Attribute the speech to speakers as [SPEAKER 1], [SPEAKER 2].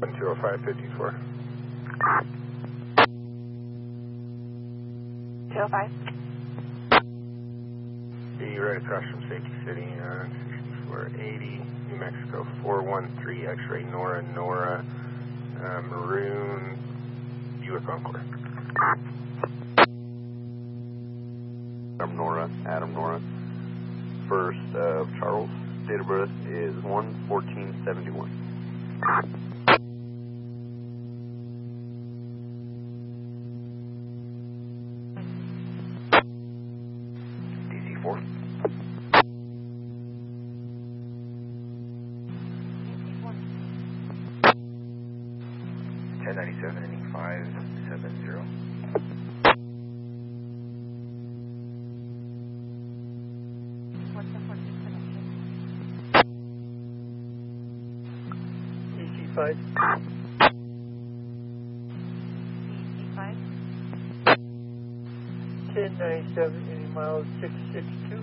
[SPEAKER 1] 205-54.
[SPEAKER 2] 205.
[SPEAKER 1] Be right across from Safety City on 6480, New Mexico 413, X-ray Nora, Maroon, Buick Encore.
[SPEAKER 3] Adam Nora. First of Charles, date of birth is 1/14/71. DC-4.
[SPEAKER 2] DC-4.
[SPEAKER 3] 1097, ending 570.
[SPEAKER 2] What's the 14th connection?
[SPEAKER 4] DC-5.
[SPEAKER 2] DC-5.
[SPEAKER 4] 1097, any miles 662.